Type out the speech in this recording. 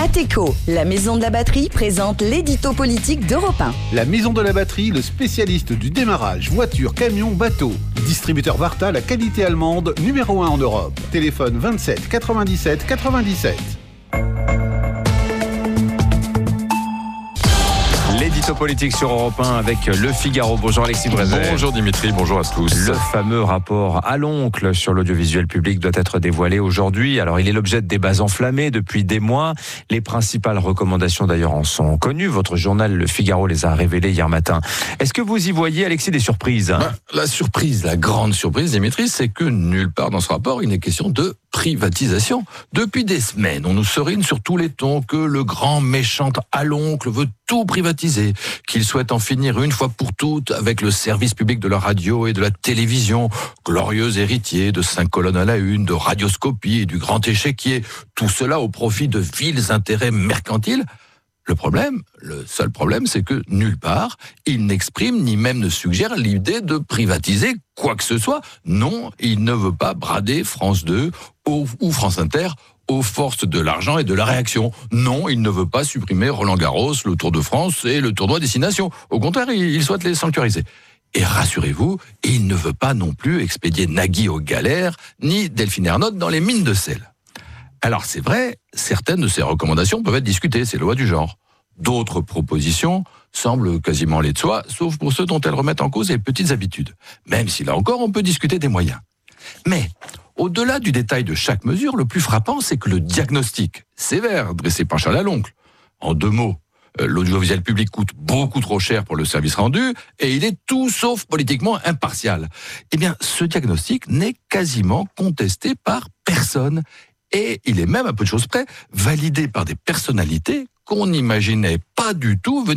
Ateco, la maison de la batterie, présente l'édito politique d'Europe 1. La maison de la batterie, le spécialiste du démarrage, voiture, camion, bateau. Distributeur Varta, la qualité allemande, numéro 1 en Europe. Téléphone 27 97 97. L'édito politique sur Europe 1 avec Le Figaro. Bonjour Alexis Brézet. Bonjour Dimitri, bonjour à tous. Le fameux rapport à l'oncle sur l'audiovisuel public doit être dévoilé aujourd'hui. Alors il est l'objet de débats enflammés depuis des mois. Les principales recommandations d'ailleurs en sont connues. Votre journal Le Figaro les a révélées hier matin. Est-ce que vous y voyez, Alexis, des surprises ? La surprise, la grande surprise, Dimitri, c'est que nulle part dans ce rapport il n'est question de privatisation. Depuis des semaines, on nous serine sur tous les tons que le grand méchant à l'oncle veut tout privatiser, qu'il souhaite en finir une fois pour toutes avec le service public de la radio et de la télévision, glorieux héritier de 5 colonnes à la une, de Radioscopie et du grand échiquier, tout cela au profit de vils intérêts mercantiles. Le seul problème, c'est que nulle part, il n'exprime ni même ne suggère l'idée de privatiser quoi que ce soit. Non, il ne veut pas brader France 2 ou France Inter aux forces de l'argent et de la réaction. Non, il ne veut pas supprimer Roland-Garros, le Tour de France et le Tournoi Destination. Au contraire, il souhaite les sanctuariser. Et rassurez-vous, il ne veut pas non plus expédier Nagui aux galères, ni Delphine Ernotte dans les mines de sel. Alors c'est vrai, certaines de ces recommandations peuvent être discutées, c'est la loi du genre. D'autres propositions semblent quasiment aller de soi, sauf pour ceux dont elles remettent en cause les petites habitudes. Même si là encore, on peut discuter des moyens. Mais, au-delà du détail de chaque mesure, le plus frappant, c'est que le diagnostic sévère dressé par Charles Aloncle, en 2 mots, l'audiovisuel public coûte beaucoup trop cher pour le service rendu et il est tout sauf politiquement impartial. Eh bien, ce diagnostic n'est quasiment contesté par personne. Et il est même, à peu de choses près, validé par des personnalités qu'on n'imaginait pas du tout venir